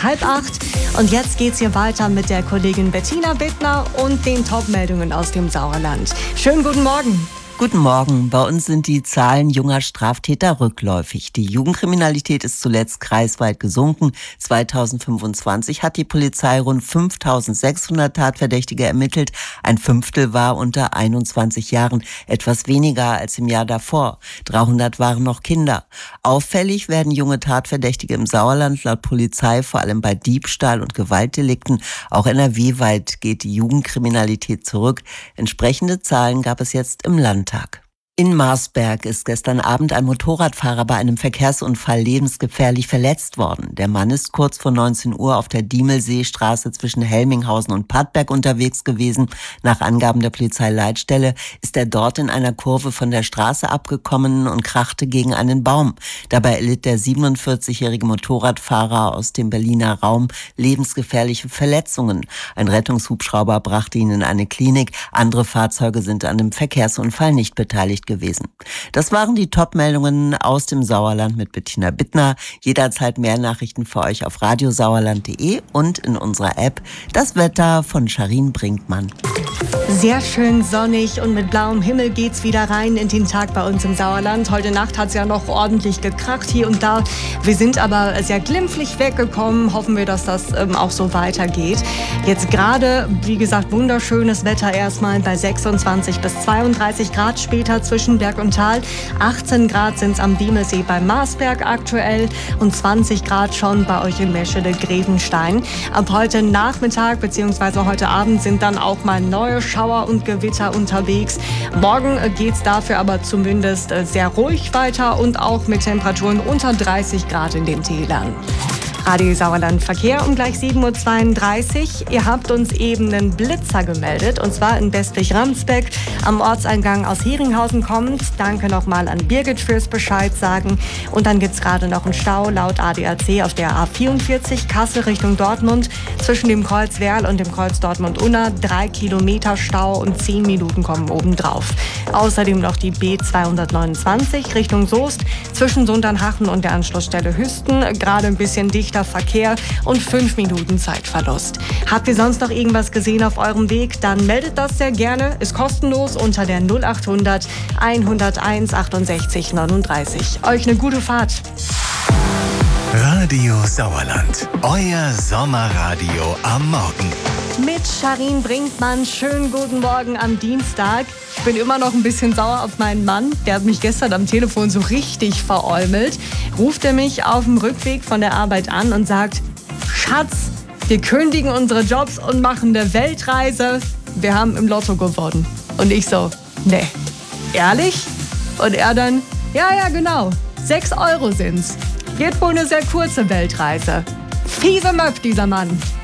7:30. Und jetzt geht's hier weiter mit der Kollegin Bettina Bittner und den Top-Meldungen aus dem Sauerland. Schönen guten Morgen. Guten Morgen. Bei uns sind die Zahlen junger Straftäter rückläufig. Die Jugendkriminalität ist zuletzt kreisweit gesunken. 2025 hat die Polizei rund 5.600 Tatverdächtige ermittelt. Ein Fünftel war unter 21 Jahren, etwas weniger als im Jahr davor. 300 waren noch Kinder. Auffällig werden junge Tatverdächtige im Sauerland laut Polizei vor allem bei Diebstahl und Gewaltdelikten. Auch NRW-weit geht die Jugendkriminalität zurück. Entsprechende Zahlen gab es jetzt im Landtag. In Marsberg ist gestern Abend ein Motorradfahrer bei einem Verkehrsunfall lebensgefährlich verletzt worden. Der Mann ist kurz vor 19 Uhr auf der Diemelseestraße zwischen Helminghausen und Padberg unterwegs gewesen. Nach Angaben der Polizeileitstelle ist er dort in einer Kurve von der Straße abgekommen und krachte gegen einen Baum. Dabei erlitt der 47-jährige Motorradfahrer aus dem Berliner Raum lebensgefährliche Verletzungen. Ein Rettungshubschrauber brachte ihn in eine Klinik. Andere Fahrzeuge sind an dem Verkehrsunfall nicht beteiligt gewesen. Das waren die Top-Meldungen aus dem Sauerland mit Bettina Bittner. Jederzeit mehr Nachrichten für euch auf radiosauerland.de und in unserer App. Das Wetter von Charin Brinkmann. Sehr schön sonnig und mit blauem Himmel geht's wieder rein in den Tag bei uns im Sauerland. Heute Nacht hat's ja noch ordentlich gekracht hier und da. Wir sind aber sehr glimpflich weggekommen. Hoffen wir, dass das auch so weitergeht. Jetzt gerade, wie gesagt, wunderschönes Wetter erstmal bei 26 bis 32 Grad, später zwischen Berg und Tal. 18 Grad sind's am Diemelsee bei Marsberg aktuell und 20 Grad schon bei euch in Meschede-Grevenstein. Ab heute Nachmittag bzw. heute Abend sind dann auch mal neue Schauer und Gewitter unterwegs. Morgen geht's dafür aber zumindest sehr ruhig weiter und auch mit Temperaturen unter 30 Grad in den Tälern. Radio Sauerland Verkehr um gleich 7:32 Uhr. Ihr habt uns eben einen Blitzer gemeldet, und zwar in Bestwig-Ramsbeck am Ortseingang aus Heringhausen kommt. Danke nochmal an Birgit fürs Bescheid sagen. Und dann gibt's gerade noch einen Stau laut ADAC auf der A44 Kassel Richtung Dortmund zwischen dem Kreuz Werl und dem Kreuz Dortmund-Unna. 3 Kilometer Stau und 10 Minuten kommen obendrauf. Außerdem noch die B229 Richtung Soest zwischen Sundernhachen und der Anschlussstelle Hüsten. Gerade ein bisschen dichter Verkehr und 5 Minuten Zeitverlust. Habt ihr sonst noch irgendwas gesehen auf eurem Weg? Dann meldet das sehr gerne. Ist kostenlos unter der 0800 101 68 39. Euch eine gute Fahrt. Radio Sauerland, euer Sommerradio am Morgen. Mit Charin Brinkmann, schönen guten Morgen am Dienstag. Ich bin immer noch ein bisschen sauer auf meinen Mann. Der hat mich gestern am Telefon so richtig veräumelt. Ruft er mich auf dem Rückweg von der Arbeit an und sagt: Schatz, wir kündigen unsere Jobs und machen eine Weltreise. Wir haben im Lotto gewonnen. Und ich so: Nee, ehrlich? Und er dann: Ja, genau, 6 Euro sind's. Wird wohl eine sehr kurze Weltreise. Fiese Möpf, dieser Mann.